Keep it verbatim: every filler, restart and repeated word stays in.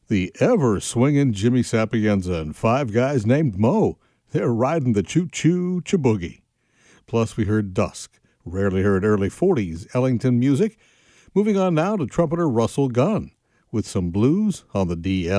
The ever-swinging Jimmy Sapienza and five guys named Mo. They're riding the choo-choo chiboogie. Plus, we heard Dusk, rarely heard early forties Ellington music. Moving on now to trumpeter Russell Gunn with some blues on the D L.